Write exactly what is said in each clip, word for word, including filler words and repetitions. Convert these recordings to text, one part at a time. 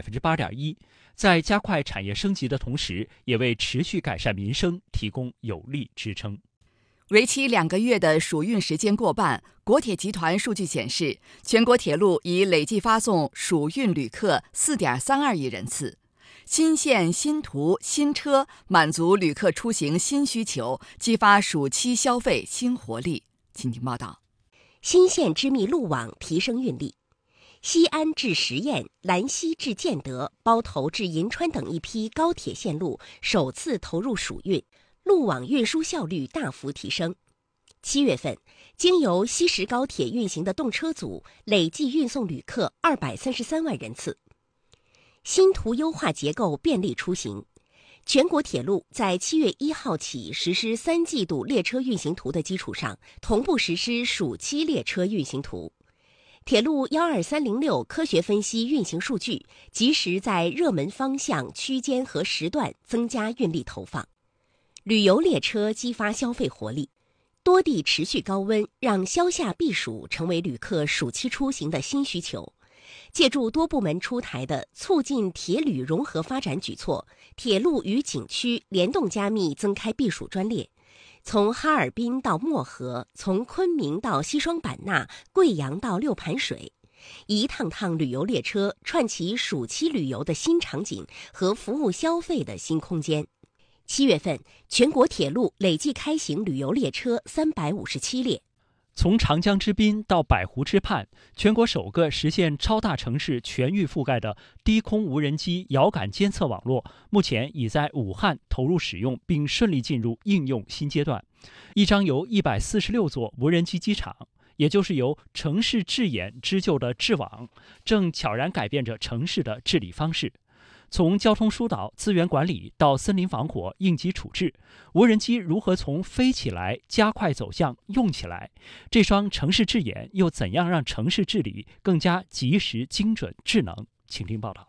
分之八点一，在加快产业升级的同时，也为持续改善民生提供有力支撑。 为期两个月的暑运时间过半，国铁集团数据显示，全国铁路已累计发送暑运旅客 四点三二亿人次。新线、新图、新车满足旅客出行新需求，激发暑期消费新活力。请听报道。 新线织密路网提升运力，西安至十堰、兰溪至建德、包头至银川等一批高铁线路首次投入暑运。路网运输效率大幅提升。七月份，经由西石高铁运行的动车组累计运送旅客二百三十三万人次。新图优化结构，便利出行。全国铁路在七月一号起实施三季度列车运行图的基础上，同步实施暑期列车运行图。铁路一二三零六科学分析运行数据，及时在热门方向、区间和时段增加运力投放。旅游列车激发消费活力，多地持续高温，让消夏避暑成为旅客暑期出行的新需求。借助多部门出台的促进铁旅融合发展举措，铁路与景区联动加密增开避暑专列，从哈尔滨到漠河，从昆明到西双版纳、贵阳到六盘水，一趟趟旅游列车串起暑期旅游的新场景和服务消费的新空间。七月份，全国铁路累计开行旅游列车三百五十七列。 从长江之滨到百湖之畔，全国首个实现超大城市全域覆盖的低空无人机遥感监测网络，目前已在武汉投入使用，并顺利进入应用新阶段。一张由一百四十六座无人机机场，也就是由城市智眼织就的智网，正悄然改变着城市的治理方式。从交通疏导、资源管理到森林防火、应急处置，无人机如何从飞起来加快走向用起来？这双城市智眼又怎样让城市治理更加及时、精准、智能？请听报道。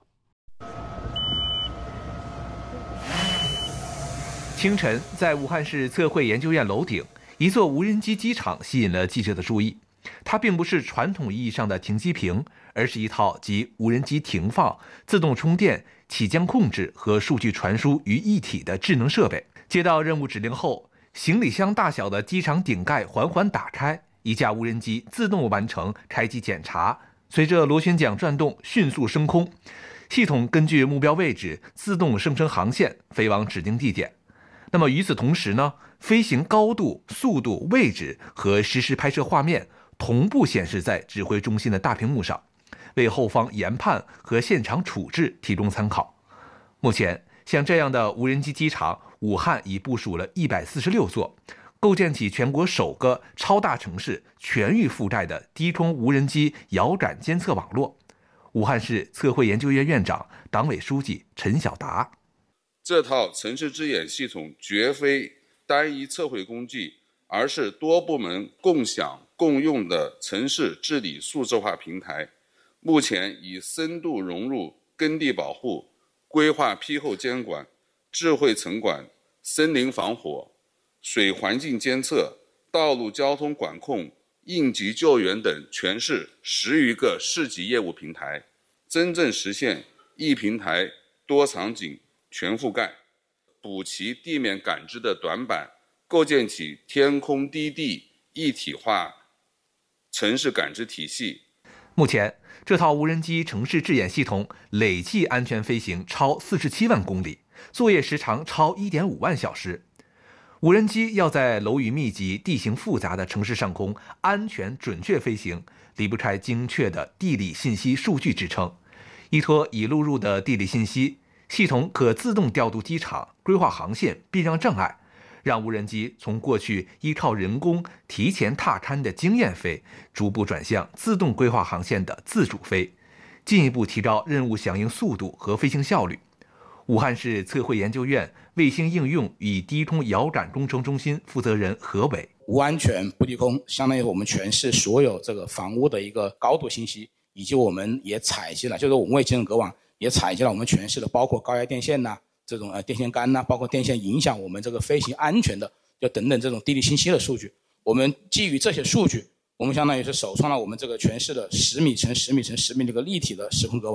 清晨，在武汉市测绘研究院楼顶，一座无人机机场吸引了记者的注意。它并不是传统意义上的停机坪，而是一套集无人机停放、自动充电、起降控制和数据传输于一体的智能设备。接到任务指令后，行李箱大小的机场顶盖缓缓打开，一架无人机自动完成开机检查，随着螺旋桨转动迅速升空，系统根据目标位置自动生成航线，飞往指定地点。那么与此同时呢，飞行高度、速度、位置和实时拍摄画面同步显示在指挥中心的大屏幕上，为后方研判和现场处置提供参考。目前，像这样的无人机机场，武汉已部署了一百四十六座，构建起全国首个超大城市全域覆盖的低空无人机遥感监测网络。武汉市测绘研究院院长、党委书记陈晓达： 这套城市智眼系统绝非单一测绘工具，而是多部门共享共用的城市治理数字化平台，目前已深度融入耕地保护、规划批后监管、智慧城管、森林防火、水环境监测、道路交通管控、应急救援等全市十余个市级业务平台，真正实现一平台多场景全覆盖，补齐地面感知的短板，构建起天空低地一体化城市感知体系。 目前，这套无人机城市智眼系统累计安全飞行超四十七万公里，作业时长超一点五万小时。无人机要在楼宇密集、地形复杂的城市上空安全准确飞行，离不开精确的地理信息数据支撑。依托已录入的地理信息，系统可自动调度机场、规划航线、避让障碍，让无人机从过去依靠人工提前踏勘的经验飞，逐步转向自动规划航线的自主飞，进一步提高任务响应速度和飞行效率。武汉市测绘研究院卫星应用与低空遥感工程中心负责人何伟： 无安全不低空，相当于我们全市所有这个房屋的一个高度信息，以及我们也采集了，就是我们为集成隔网也采集了我们全市的包括高压电线呐、这种呃电线杆呐、包括电线影响我们这个飞行安全的，就等等这种地理信息的数据。我们基于这些数据，我们相当于是首创了我们这个全市的十米乘十米乘十米这个立体的时空隔网。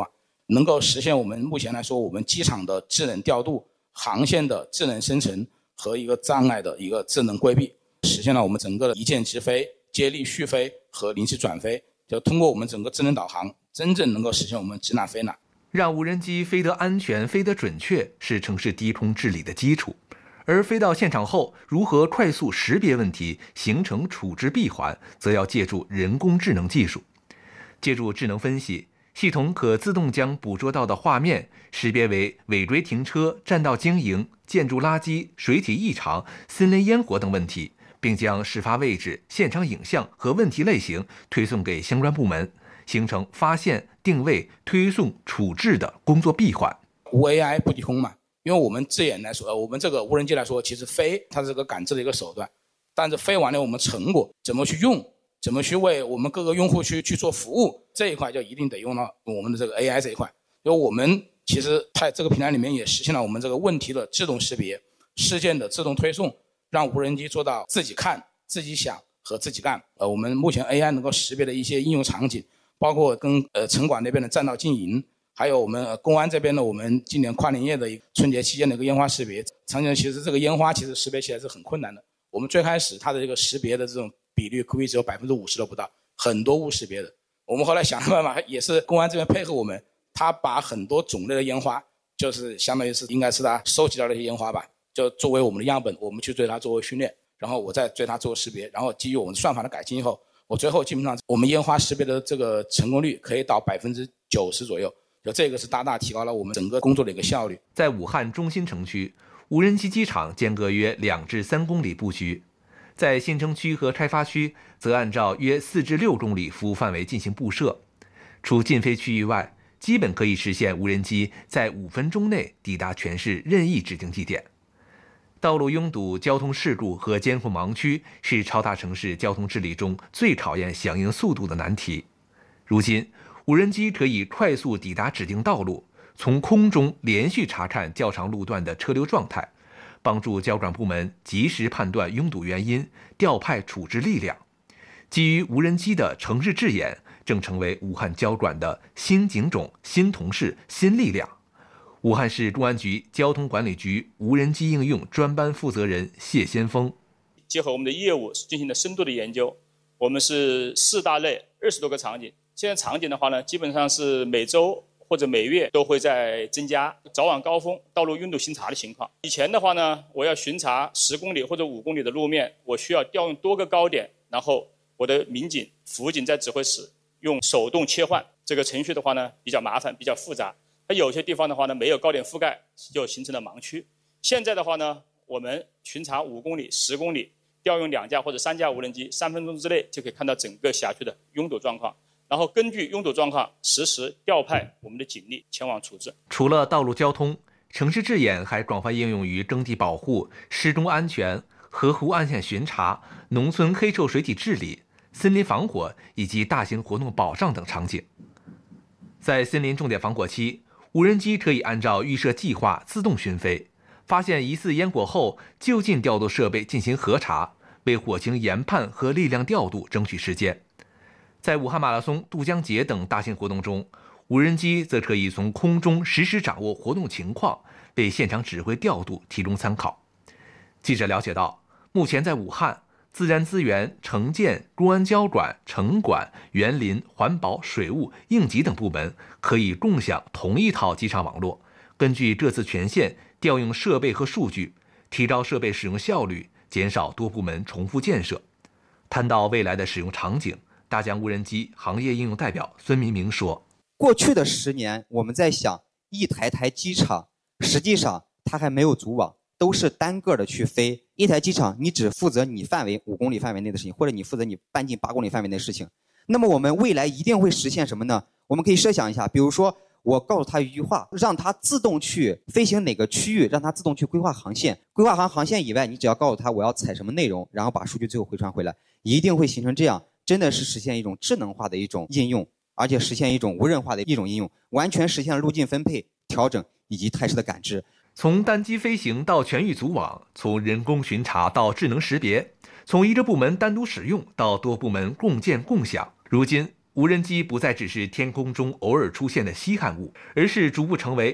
能够实现我们目前来说我们机场的智能调度、航线的智能生成和一个障碍的一个智能规避，实现了我们整个的一键直飞、接力续飞和临时转飞，就通过我们整个智能导航，真正能够实现我们指哪飞哪。 让无人机飞得安全、飞得准确，是城市低空治理的基础。而飞到现场后，如何快速识别问题，形成处置闭环，则要借助人工智能技术。借助智能分析，系统可自动将捕捉到的画面识别为尾椎停车、占道经营、建筑垃圾、水体异常、森林烟火等问题，并将事发位置、现场影像和问题类型推送给相关部门，形成发现、定位、推送、处置的工作闭环。 无 A I 不低空嘛，因为我们字眼来说，呃，我们这个无人机来说，其实飞它是个感知的一个手段，但是飞完了我们成果怎么去用，怎么去为我们各个用户去去做服务，这一块就一定得用到我们的这个 A I 这一块。因为我们其实在这个平台里面也实现了我们这个问题的自动识别、事件的自动推送，让无人机做到自己看、自己想和自己干。呃，我们目前 A I 能够识别的一些应用场景，包括跟呃城管那边的占道经营，还有我们、呃、公安这边的我们今年跨年夜的一个春节期间的一个烟花识别。常见其实这个烟花其实识别起来是很困难的。我们最开始它的这个识别的这种比率估计只有百分之五十都不到，很多误识别的。我们后来想了办法，也是公安这边配合我们，他把很多种类的烟花，就是相当于是应该是他收集到的一些烟花吧，就作为我们的样本，我们去对它作为训练，然后我再对它做识别，然后基于我们算法的改进以后，我最后基本上我们烟花识别的这个成功率可以到百分之九十左右，就这个是大大提高了我们整个工作的一个效率。 在武汉中心城区，无人机机场间隔约两至三公里布局。在新城区和开发区，则按照约四至六公里服务范围进行布设。除禁飞区域外，基本可以实现无人机在五分钟内抵达全市任意指定地点。道路拥堵、交通事故和监控盲区是超大城市交通治理中最考验响应速度的难题。如今，无人机可以快速抵达指定道路，从空中连续查看较长路段的车流状态，帮助交管部门及时判断拥堵原因，调派处置力量。基于无人机的城市智眼正成为武汉交管的新警种、新同事、新力量。武汉市公安局交通管理局无人机应用专班负责人谢先锋， 结合我们的业务进行了深度的研究，我们是四大类二十多个场景。现在场景的话呢，基本上是每周或者每月都会在增加早晚高峰道路拥堵巡查的情况。以前的话呢，我要巡查十公里或者五公里的路面，我需要调用多个高点，然后我的民警、辅警在指挥室用手动切换，这个程序的话呢比较麻烦，比较复杂。它有些地方的话呢没有高点覆盖，就形成了盲区。现在的话呢，我们巡查五公里、十公里，调用两架或者三架无人机，三分钟之内就可以看到整个辖区的拥堵状况。然后根据拥堵状况实时调派我们的警力前往处置。 除了道路交通，城市智眼还广泛应用于征地保护、施工安全、河湖岸线巡查、农村黑臭水体治理、森林防火以及大型活动保障等场景。在森林重点防火期，无人机可以按照预设计划自动巡飞，发现疑似烟火后就近调度设备进行核查，为火情研判和力量调度争取时间。在武汉马拉松、渡江节等大型活动中，无人机则可以从空中实时掌握活动情况，为现场指挥调度提供参考。记者了解到，目前在武汉，自然资源、城建、公安交管、城管、园林、环保、水务、应急等部门可以共享同一套机场网络，根据各自权限调用设备和数据，提高设备使用效率，减少多部门重复建设。谈到未来的使用场景，大疆无人机行业应用代表孙明明说， 过去的十年我们在想一台台机场，实际上它还没有组网，都是单个的去飞。一台机场你只负责你范围五公里范围内的事情，或者你负责你半径八公里范围内的事情。那么我们未来一定会实现什么呢？我们可以设想一下，比如说我告诉他一句话，让他自动去飞行哪个区域，让他自动去规划航线。规划航航线以外，你只要告诉他我要采什么内容，然后把数据最后回传回来，一定会形成这样，真的是实现一种智能化的一种应用，而且实现一种无人化的一种应用，完全实现了路径分配、调整以及态势的感知。 从单机飞行到全域组网，从人工巡查到智能识别，从一个部门单独使用到多部门共建共享。如今， 无人机不再只是天空中偶尔出现的稀罕物，而是逐步成为